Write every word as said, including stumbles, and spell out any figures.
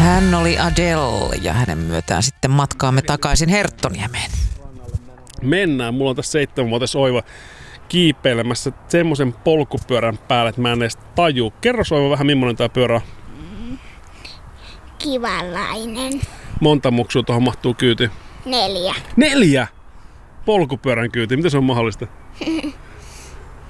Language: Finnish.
Hän oli Adele ja hänen myötään sitten matkaamme takaisin Herttoniemeen. Mennään. Mulla on tässä seitsemänvuotias Oiva kiipeilemässä semmoisen polkupyörän päälle, että mä en edes tajuu. Kerro Oiva vähän, millainen tää pyörä on. Kivanlainen. Monta muksua tuohon mahtuu kyytiin? Neljä. Neljä? Polkupyörän kyytiin. Miten se on mahdollista?